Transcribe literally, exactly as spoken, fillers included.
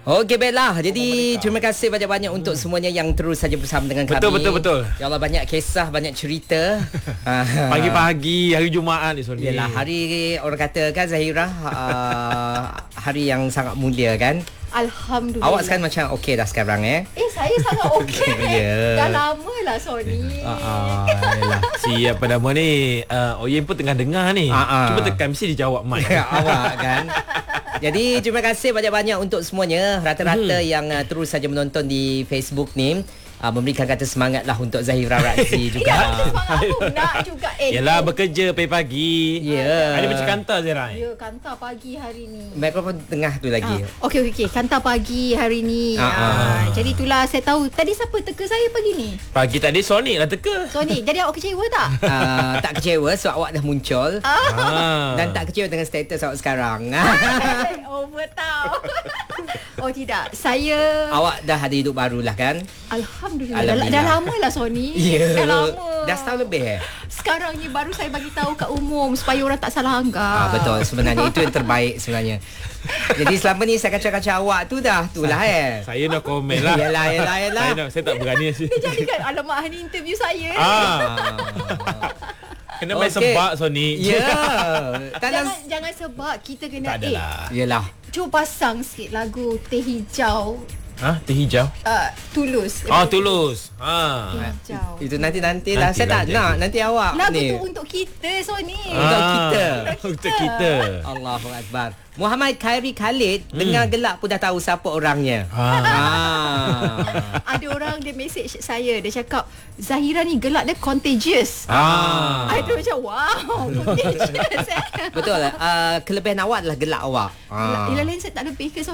Okey, baiklah. Jadi terima kasih banyak-banyak hmm. untuk semuanya yang terus saja bersama dengan betul, kami. Betul, betul, betul. Ya Allah, banyak kisah, banyak cerita. Pagi-pagi, hari Jumaat ni, Sony. Yalah, hari orang kata kan, Zahira, uh, hari yang sangat mulia kan. Alhamdulillah. Awak sekarang macam okey dah sekarang eh? Eh, saya sangat okey. Yeah. Dah lama lah, Sony. Ah, yalah. Si apa nama ni, uh, Oyen pun tengah dengar ni. Uh-uh. Cuba tekan, mesti dijawab mic. Awak kan. Jadi terima kasih banyak-banyak untuk semuanya. Rata-rata hmm. yang uh, terus saja menonton di Facebook ni, Uh, memberikan kata semangat lah untuk Zahira Razzie juga. Ya, semangat aku nak juga. Eh, yelah, bekerja pagi-pagi. Ya. Yeah. Ada macam kantar, Zahira. Ya, kantar pagi hari ni. Mikrofon tengah tu lagi. Ah, okey, okey, okey. Kantar pagi hari ni. Ah, ah. ah. Jadi itulah saya tahu. Tadi siapa teka saya pagi ni? Pagi tadi Sonic lah teka. Sony, jadi awak kecewa tak? Uh, tak kecewa sebab awak dah muncul. Ah. Dan tak kecewa dengan status awak sekarang. Over tau. Oh tidak, saya Awak dah ada hidup baru lah kan? Alhamdulillah, Alhamdulillah. Dah, dah lama lah, Sony. Yeah. Dah lama. Dah setahun lebih eh? Sekarang ni baru saya bagi tahu kat umum supaya orang tak salah anggap. Ah, betul, sebenarnya itu yang terbaik sebenarnya. Jadi selama ni saya kacau-kacau awak tu dah, tu lah eh. Saya nak komen lah. Yelah, yelah, yelah. Saya, nak, saya tak berani sih. Dia jadikan alamak hari interview saya. Ah. Kena main Okey. sebab, Sony. Ya. Yeah. Jangan, jangan sebab kita kena Tak adalah. Yelah. Cuba pasang sikit lagu Teh Hijau. Ha? Teh hijau? Uh, tulus. Oh, Tulus. Ha. Teh Hijau. Itu nanti-nanti lah. Nanti Saya tak lah, nak. Nanti awak Lagu ni. tu untuk kita, Sony. Untuk kita. Untuk kita. Allahu Akbar. Muhammad Khairi Khalid hmm. dengar gelak pun dah tahu siapa orangnya. Ah. Ah. Ada orang dia message saya, dia cakap Zahira ni gelak dia contagious. Ah. I tu macam wow, contagious. eh. Betul lah. Uh, kelebihan awak adalah gelak awak. Ah. Yelah, lain saya tak lebih ke,